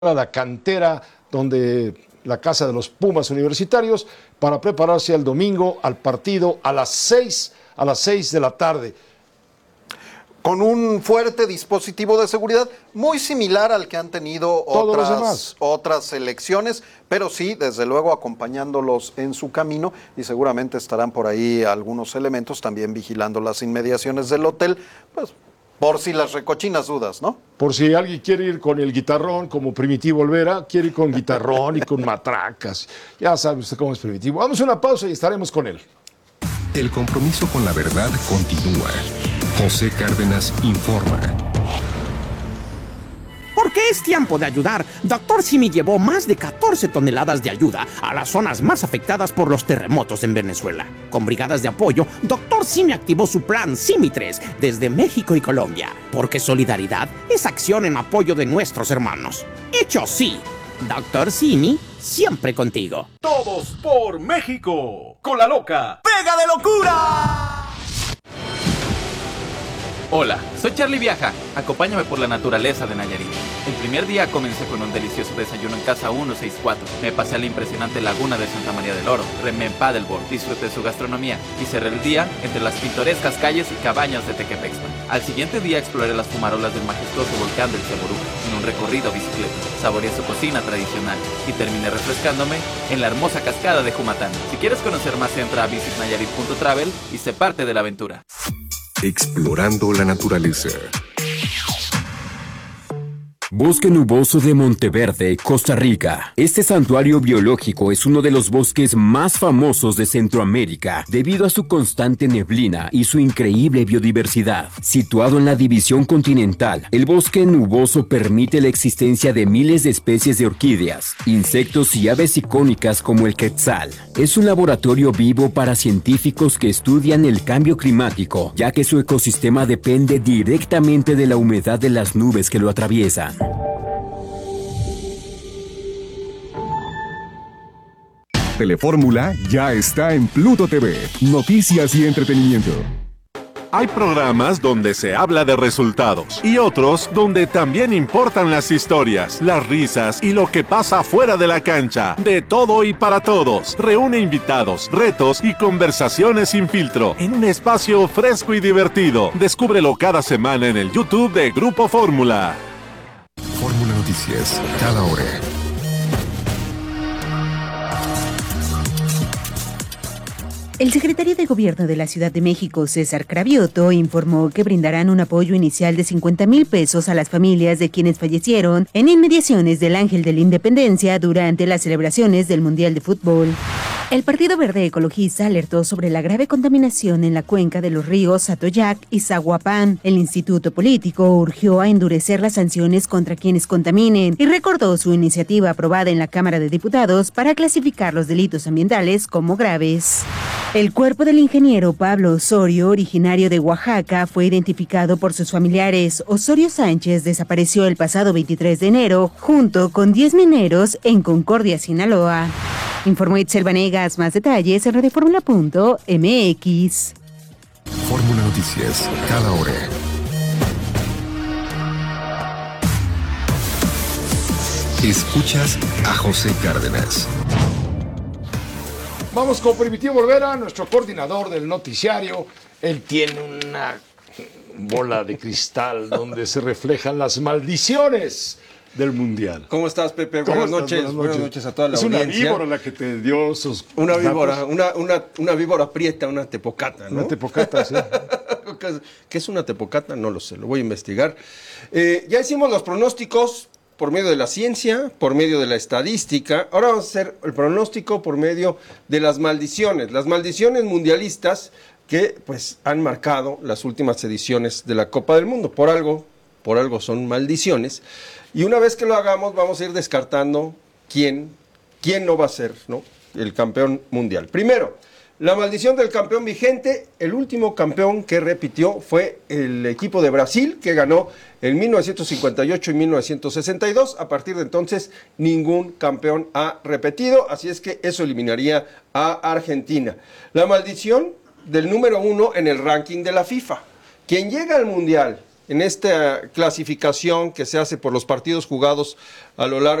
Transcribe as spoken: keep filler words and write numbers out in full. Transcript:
a la cantera donde la casa de los Pumas universitarios para prepararse al domingo al partido a las seis a las seis de la tarde. Con un fuerte dispositivo de seguridad muy similar al que han tenido otras, otras selecciones, pero sí, desde luego acompañándolos en su camino, y seguramente estarán por ahí algunos elementos también vigilando las inmediaciones del hotel, pues por si las recochinas dudas, ¿no? Por si alguien quiere ir con el guitarrón, como Primitivo Olvera, quiere ir con guitarrón y con matracas. Ya sabe usted cómo es Primitivo. Vamos a una pausa y estaremos con él. El compromiso con la verdad continúa. José Cárdenas informa. Porque es tiempo de ayudar, Doctor Simi llevó más de catorce toneladas de ayuda a las zonas más afectadas por los terremotos en Venezuela. Con brigadas de apoyo, Doctor Simi activó su plan Simi tres desde México y Colombia. Porque solidaridad es acción en apoyo de nuestros hermanos. Hecho sí, Doctor Simi, siempre contigo. Todos por México, con la loca Pega de Locura. Hola, soy Charlie Viaja. Acompáñame por la naturaleza de Nayarit. El primer día comencé con un delicioso desayuno en Casa ciento sesenta y cuatro. Me pasé a la impresionante laguna de Santa María del Oro, remé en paddleboard, disfruté su gastronomía y cerré el día entre las pintorescas calles y cabañas de Tequepexpan. Al siguiente día exploré las fumarolas del majestuoso volcán del Chaború en un recorrido a bicicleta. Saboreé su cocina tradicional y terminé refrescándome en la hermosa cascada de Jumatán. Si quieres conocer más, entra a visit nayarit punto travel y sé parte de la aventura. Explorando la naturaleza. Bosque Nuboso de Monteverde, Costa Rica. Este santuario biológico es uno de los bosques más famosos de Centroamérica debido a su constante neblina y su increíble biodiversidad. Situado en la división continental, el bosque nuboso permite la existencia de miles de especies de orquídeas, insectos y aves icónicas como el quetzal. Es un laboratorio vivo para científicos que estudian el cambio climático, ya que su ecosistema depende directamente de la humedad de las nubes que lo atraviesan. Telefórmula ya está en Pluto T V. Noticias y entretenimiento. Hay programas donde se habla de resultados y otros donde también importan las historias, las risas y lo que pasa fuera de la cancha. De todo y para todos. Reúne invitados, retos y conversaciones sin filtro en un espacio fresco y divertido. Descúbrelo cada semana en el YouTube de Grupo Fórmula. Fórmula Noticias, cada hora. El secretario de Gobierno de la Ciudad de México, César Cravioto, informó que brindarán un apoyo inicial de cincuenta mil pesos a las familias de quienes fallecieron en inmediaciones del Ángel de la Independencia durante las celebraciones del Mundial de Fútbol. El Partido Verde Ecologista alertó sobre la grave contaminación en la cuenca de los ríos Atoyac y Zaguapán. El Instituto Político urgió a endurecer las sanciones contra quienes contaminen y recordó su iniciativa aprobada en la Cámara de Diputados para clasificar los delitos ambientales como graves. El cuerpo del ingeniero Pablo Osorio, originario de Oaxaca, fue identificado por sus familiares. Osorio Sánchez desapareció el pasado veintitrés de enero junto con diez mineros en Concordia, Sinaloa. Informó Itzel Vanegas. Más detalles en radioformula punto m x. Fórmula Noticias, cada hora. Escuchas a José Cárdenas. Vamos con Primitivo Olvera, nuestro coordinador del noticiario. Él tiene una bola de cristal donde se reflejan las maldiciones del Mundial. ¿Cómo estás, Pepe? Buenas noches. Buenas noches. Buenas noches a toda la es audiencia. Es una víbora la que te dio sus... Una víbora, una, una, una víbora prieta, una tepocata, ¿no? Una tepocata, sí. ¿Qué es una tepocata? No lo sé, lo voy a investigar. Eh, ya hicimos los pronósticos por medio de la ciencia, por medio de la estadística. Ahora vamos a hacer el pronóstico por medio de las maldiciones. Las maldiciones mundialistas que pues han marcado las últimas ediciones de la Copa del Mundo. Por algo, por algo son maldiciones. Y una vez que lo hagamos, vamos a ir descartando quién, quién no va a ser, ¿no?, el campeón mundial. Primero, la maldición del campeón vigente. El último campeón que repitió fue el equipo de Brasil, que ganó en mil novecientos cincuenta y ocho y mil novecientos sesenta y dos. A partir de entonces, ningún campeón ha repetido, así es que eso eliminaría a Argentina. La maldición del número uno en el ranking de la FIFA. Quien llega al Mundial en esta clasificación que se hace por los partidos jugados a lo largo